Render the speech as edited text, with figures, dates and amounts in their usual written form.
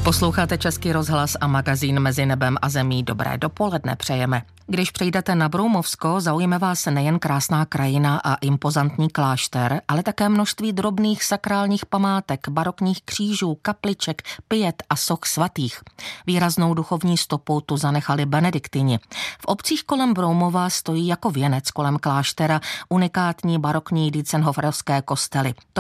Posloucháte Český rozhlas a magazín Mezi nebem a zemí. Dobré dopoledne přejeme. Když přijdete na Broumovsko, zaujme vás nejen krásná krajina a impozantní klášter, ale také množství drobných sakrálních památek, barokních křížů, kapliček, piet a soch svatých. Výraznou duchovní stopu tu zanechali benediktini. V obcích kolem Broumova stojí jako věnec kolem kláštera unikátní barokní dietzenhoferovské kostely. To